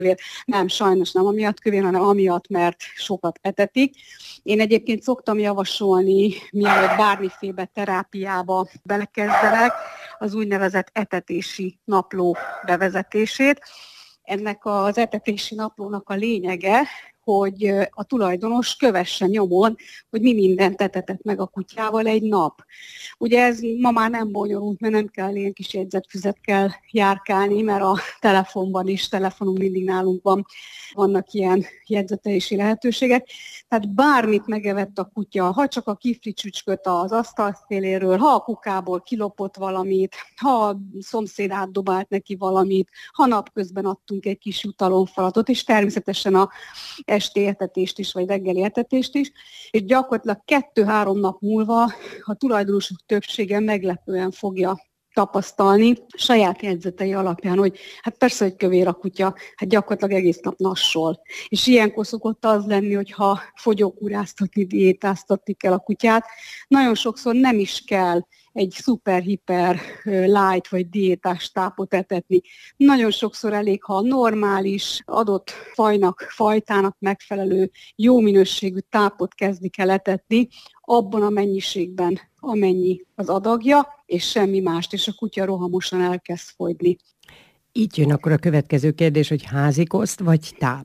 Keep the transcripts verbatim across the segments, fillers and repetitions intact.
kövér. Nem, sajnos nem amiatt kövér, hanem amiatt, mert sokat etetik. Én egyébként szoktam javasolni, mielőtt bármiféle terápiába belekezdenek, az úgynevezett etetési napló bevezetését. Ennek az etetési naplónak a lényege, hogy a tulajdonos kövesse nyomon, hogy mi mindent etetett meg a kutyával egy nap. Ugye ez ma már nem bonyolult, mert nem kell ilyen kis jegyzetfüzet kell járkálni, mert a telefonban is, telefonunk mindig nálunk van, vannak ilyen jegyzetelési lehetőségek. Tehát bármit megevett a kutya, ha csak a kifli csücsköt az asztal széléről, ha a kukából kilopott valamit, ha a szomszéd átdobált neki valamit, ha napközben adtunk egy kis jutalomfalatot, és természetesen a esti etetést is, vagy reggeli etetést is, és gyakorlatilag kettő-három nap múlva a tulajdonosok többsége meglepően fogja tapasztalni saját jegyzetei alapján, hogy hát persze, hogy kövér a kutya, hát gyakorlatilag egész nap nassol. És ilyenkor szokott az lenni, hogyha fogyókúráztatni, diétáztatni kell a kutyát. Nagyon sokszor nem is kell egy szuper-hiper light vagy diétás tápot etetni. Nagyon sokszor elég, ha normális, adott fajnak, fajtának megfelelő, jó minőségű tápot kezdik el etetni, abban a mennyiségben, amennyi az adagja, és semmi mást, és a kutya rohamosan elkezd fogyni. Itt jön akkor a következő kérdés, hogy házikoszt vagy táp?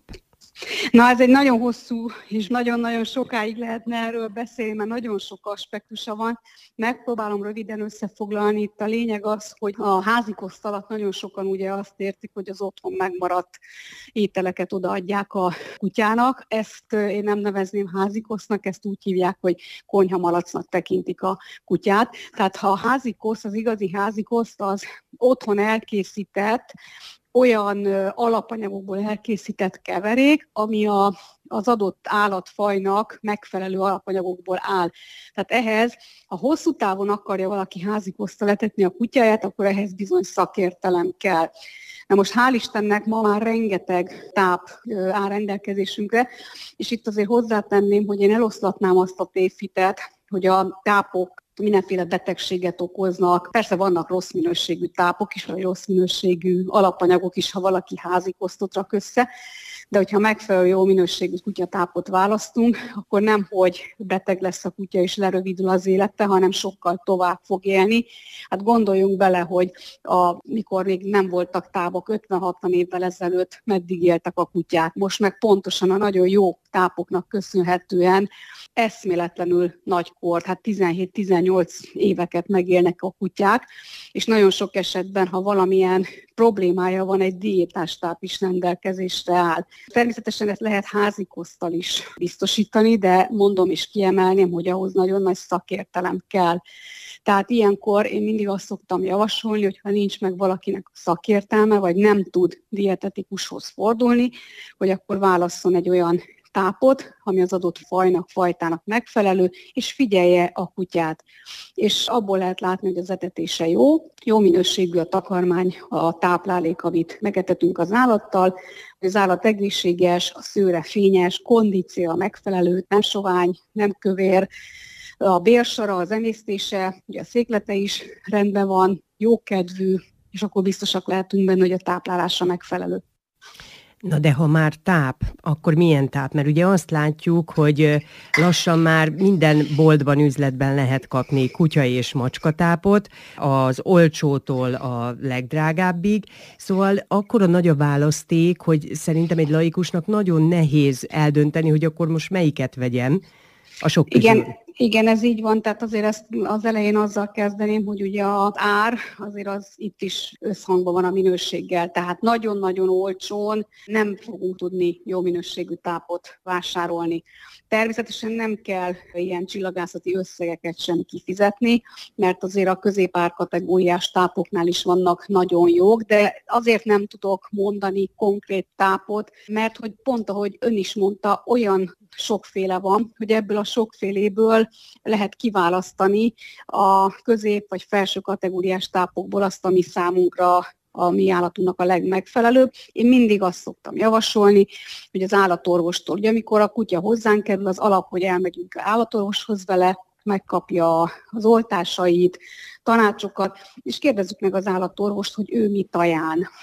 Na, ez egy nagyon hosszú, és nagyon-nagyon sokáig lehetne erről beszélni, mert nagyon sok aspektusa van. Megpróbálom röviden összefoglalni. Itt a lényeg az, hogy a házikoszt alatt nagyon sokan ugye azt értik, hogy az otthon megmaradt ételeket odaadják a kutyának. Ezt én nem nevezném házikosztnak, ezt úgy hívják, hogy konyhamalacnak tekintik a kutyát. Tehát ha a házikoszt, az igazi házikoszt, az otthon elkészített, olyan alapanyagokból elkészített keverék, ami a, az adott állatfajnak megfelelő alapanyagokból áll. Tehát ehhez, ha hosszú távon akarja valaki házikoszttal etetni a kutyáját, akkor ehhez bizony szakértelem kell. Na most hál' Istennek ma már rengeteg táp áll rendelkezésünkre, és itt azért hozzátenném, hogy én eloszlatnám azt a tévhitet, hogy a tápok mindenféle betegséget okoznak. Persze vannak rossz minőségű tápok is, vagy rossz minőségű alapanyagok is, ha valaki házikosztot rak össze, de hogyha megfelelő jó minőségű kutyatápot választunk, akkor nem, hogy beteg lesz a kutya és lerövidül az élete, hanem sokkal tovább fog élni. Hát gondoljunk bele, hogy a, mikor még nem voltak tápok, ötven-hatvan évvel ezelőtt meddig éltek a kutyák. Most meg pontosan a nagyon jó tápoknak köszönhetően eszméletlenül nagy kort, hát tizenhét-tizennyolc éveket megélnek a kutyák, és nagyon sok esetben, ha valamilyen problémája van, egy diétás táp is rendelkezésre áll. Természetesen ezt lehet házikoszttal is biztosítani, de mondom és kiemelném, hogy ahhoz nagyon nagy szakértelem kell. Tehát ilyenkor én mindig azt szoktam javasolni, hogy ha nincs meg valakinek szakértelme, vagy nem tud dietetikushoz fordulni, hogy akkor válasszon egy olyan tápot, ami az adott fajnak, fajtának megfelelő, és figyelje a kutyát. És abból lehet látni, hogy az etetése jó, jó minőségű a takarmány, a táplálék, amit megetetünk az állattal, hogy az állat egészséges, a szőre fényes, kondícia megfelelő, nem sovány, nem kövér, a bérsara, az emésztése, ugye a széklete is rendben van, jókedvű, és akkor biztosak lehetünk benne, hogy a táplálása megfelelő. Na de ha már táp, akkor milyen táp? Mert ugye azt látjuk, hogy lassan már minden boltban, üzletben lehet kapni kutya- és macskatápot, az olcsótól a legdrágábbig, szóval akkora nagy a választék, hogy szerintem egy laikusnak nagyon nehéz eldönteni, hogy akkor most melyiket vegyem a sok közül. Igen. Igen, ez így van, tehát azért ezt az elején azzal kezdeném, hogy ugye az ár azért az itt is összhangban van a minőséggel, tehát nagyon-nagyon olcsón nem fogunk tudni jó minőségű tápot vásárolni. Természetesen nem kell ilyen csillagászati összegeket sem kifizetni, mert azért a középár kategóriás tápoknál is vannak nagyon jók, de azért nem tudok mondani konkrét tápot, mert hogy pont ahogy ön is mondta, olyan sokféle van, hogy ebből a sokféléből lehet kiválasztani a közép- vagy felső kategóriás tápokból azt, ami számunkra, a mi állatunknak a legmegfelelőbb. Én mindig azt szoktam javasolni, hogy az állatorvostól, ugye amikor a kutya hozzánk kerül, az alap, hogy elmegyünk állatorvoshoz vele, megkapja az oltásait, tanácsokat, és kérdezzük meg az állatorvost, hogy ő mit ajánl.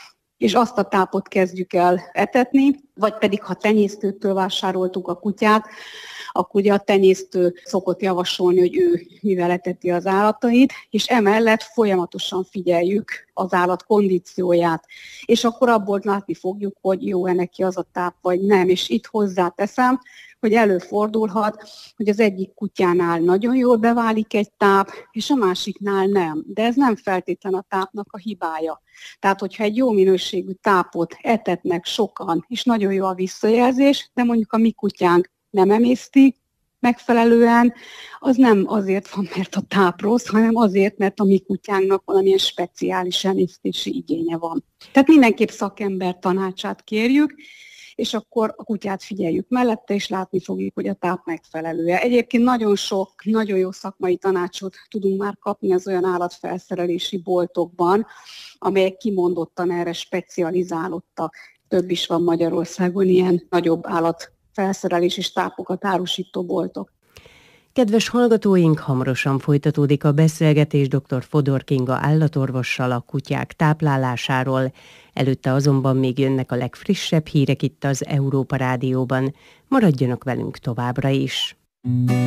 és azt a tápot kezdjük el etetni, vagy pedig ha tenyésztőtől vásároltuk a kutyát, akkor ugye a tenyésztő szokott javasolni, hogy ő mivel eteti az állatait, és emellett folyamatosan figyeljük az állat kondícióját, és akkor abból látni fogjuk, hogy jó-e neki az a táp, vagy nem. És itt hozzáteszem, hogy előfordulhat, hogy az egyik kutyánál nagyon jól beválik egy táp, és a másiknál nem. De ez nem feltétlen a tápnak a hibája. Tehát, hogyha egy jó minőségű tápot etetnek sokan, és nagyon jó a visszajelzés, de mondjuk a mi kutyánk nem emészti megfelelően, az nem azért van, mert a táp rossz, hanem azért, mert a mi kutyánknak valamilyen speciális emésztési igénye van. Tehát mindenképp szakember tanácsát kérjük, és akkor a kutyát figyeljük mellette, és látni fogjuk, hogy a táp megfelelő-e. Egyébként nagyon sok, nagyon jó szakmai tanácsot tudunk már kapni az olyan állatfelszerelési boltokban, amelyek kimondottan erre specializálódtak. Több is van Magyarországon ilyen nagyobb állatfelszerelés és tápokat árusító boltok. Kedves hallgatóink, hamarosan folytatódik a beszélgetés dr. Fodor Kinga állatorvossal a kutyák táplálásáról, előtte azonban még jönnek a legfrissebb hírek itt az Európa Rádióban. Maradjanak velünk továbbra is!